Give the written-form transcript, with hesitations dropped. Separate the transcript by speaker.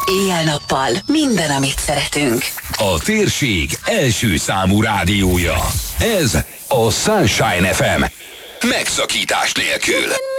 Speaker 1: Éjjel-nappal minden, amit szeretünk.
Speaker 2: A térség első számú rádiója. Ez a Sunshine FM. Megszakítás nélkül.